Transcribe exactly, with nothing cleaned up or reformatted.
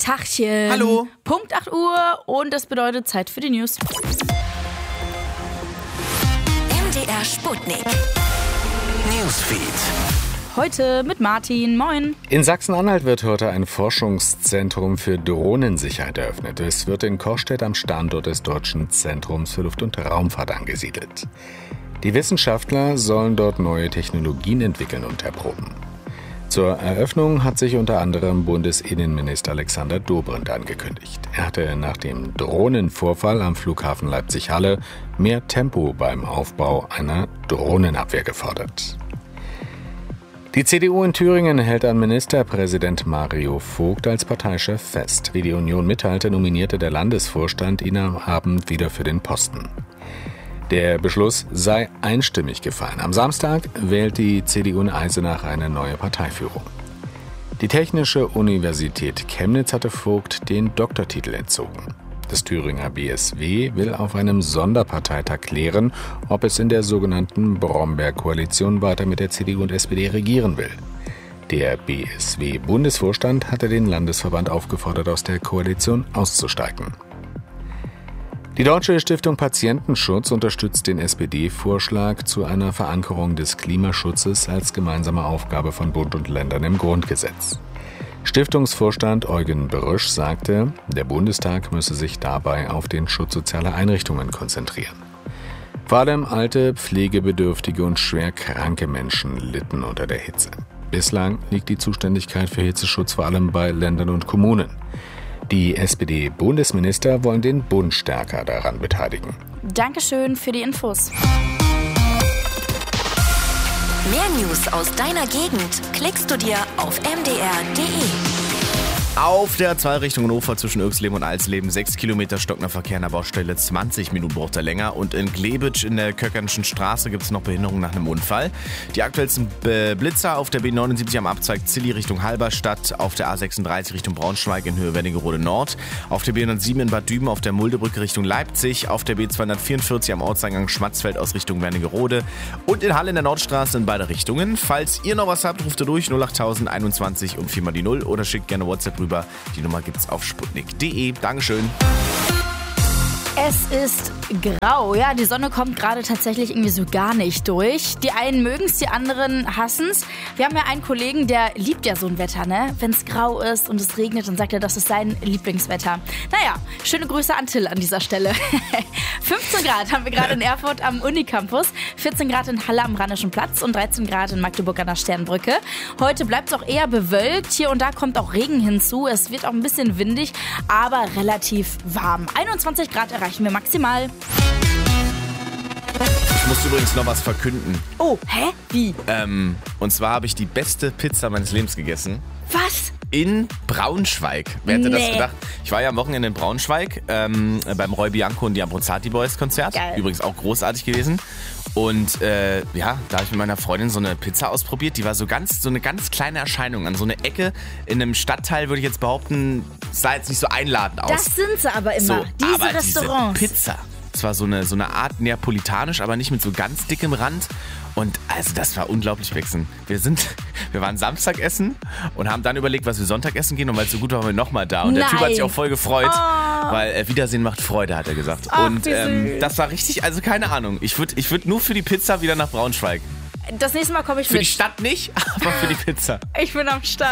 Tachchen. Hallo. Punkt acht Uhr und das bedeutet Zeit für die News. M D R Sputnik. Newsfeed. Heute mit Martin. Moin. In Sachsen-Anhalt wird heute ein Forschungszentrum für Drohnensicherheit eröffnet. Es wird in Courstedt am Standort des Deutschen Zentrums für Luft- und Raumfahrt angesiedelt. Die Wissenschaftler sollen dort neue Technologien entwickeln und erproben. Zur Eröffnung hat sich unter anderem Bundesinnenminister Alexander Dobrindt angekündigt. Er hatte nach dem Drohnenvorfall am Flughafen Leipzig-Halle mehr Tempo beim Aufbau einer Drohnenabwehr gefordert. Die C D U in Thüringen hält an Ministerpräsident Mario Vogt als Parteichef fest. Wie die Union mitteilte, nominierte der Landesvorstand ihn am Abend wieder für den Posten. Der Beschluss sei einstimmig gefallen. Am Samstag wählt die C D U in Eisenach eine neue Parteiführung. Die Technische Universität Chemnitz hatte Vogt den Doktortitel entzogen. Das Thüringer B S W will auf einem Sonderparteitag klären, ob es in der sogenannten Bromberg-Koalition weiter mit der C D U und S P D regieren will. Der B S W-Bundesvorstand hatte den Landesverband aufgefordert, aus der Koalition auszusteigen. Die Deutsche Stiftung Patientenschutz unterstützt den S P D-Vorschlag zu einer Verankerung des Klimaschutzes als gemeinsame Aufgabe von Bund und Ländern im Grundgesetz. Stiftungsvorstand Eugen Brüsch sagte, der Bundestag müsse sich dabei auf den Schutz sozialer Einrichtungen konzentrieren. Vor allem alte, pflegebedürftige und schwer kranke Menschen litten unter der Hitze. Bislang liegt die Zuständigkeit für Hitzeschutz vor allem bei Ländern und Kommunen. Die S P D-Bundesminister wollen den Bund stärker daran beteiligen. Dankeschön für die Infos. Mehr News aus deiner Gegend klickst du dir auf m d r punkt d e. Auf der zwei Richtung Hannover zwischen Irxleben und Alsleben sechs Kilometer stockender Verkehr an der Baustelle, zwanzig Minuten braucht er länger. Und in Glebitsch in der Köckernschen Straße gibt es noch Behinderungen nach einem Unfall. Die aktuellsten Blitzer auf der B neunundsiebzig am Abzweig Zilli Richtung Halberstadt, auf der A sechsunddreißig Richtung Braunschweig in Höhe Wernigerode Nord, auf der B hundertsieben in Bad Düben auf der Muldebrücke Richtung Leipzig, auf der B zweihundertvierundvierzig am Ortseingang Schmatzfeld aus Richtung Wernigerode und in Halle in der Nordstraße in beide Richtungen. Falls ihr noch was habt, ruft ihr durch null achttausend einundzwanzig und viermal die null oder schickt gerne WhatsApp rüber. Die Nummer gibt's auf sputnik punkt d e. Dankeschön. Es ist grau. Ja, die Sonne kommt gerade tatsächlich irgendwie so gar nicht durch. Die einen mögen es, die anderen hassen es. Wir haben ja einen Kollegen, der liebt ja so ein Wetter, ne? Wenn es grau ist und es regnet, dann sagt er, das ist sein Lieblingswetter. Naja, schöne Grüße an Till an dieser Stelle. fünfzehn Grad haben wir gerade in Erfurt am Unicampus, vierzehn Grad in Halle am Rheinischen Platz und dreizehn Grad in Magdeburg an der Sternbrücke. Heute bleibt es auch eher bewölkt. Hier und da kommt auch Regen hinzu. Es wird auch ein bisschen windig, aber relativ warm. einundzwanzig Grad erreichen wir maximal. Ich muss übrigens noch was verkünden. Oh, hä? Wie? Ähm, und zwar habe ich die beste Pizza meines Lebens gegessen. Was? In Braunschweig. Wer hätte Nee. das gedacht? Ich war ja am Wochenende in Braunschweig ähm, beim Roy Bianco und die Abruzzati Boys Konzert. Geil. Übrigens auch großartig gewesen. Und äh, ja, da habe ich mit meiner Freundin so eine Pizza ausprobiert. Die war so ganz, so eine ganz kleine Erscheinung an so eine Ecke in einem Stadtteil, würde ich jetzt behaupten, sah jetzt nicht so einladend aus. Das sind sie aber immer, so, diese aber Restaurants. Diese Pizza. Es war so eine, so eine Art neapolitanisch, aber nicht mit so ganz dickem Rand. Und also das war unglaublich wechselnd. Wir sind, wir waren Samstag essen und haben dann überlegt, was wir Sonntag essen gehen. Und weil es so gut war, waren wir nochmal da. Und der Nein. Typ hat sich auch voll gefreut, Oh. weil äh, Wiedersehen macht Freude, hat er gesagt. Ach, und wie ähm, süß. das war richtig, also keine Ahnung. Ich würde ich würd nur für die Pizza wieder nach Braunschweig. Das nächste Mal komme ich Für mit. die Stadt nicht, aber für die Pizza. Ich bin am Start.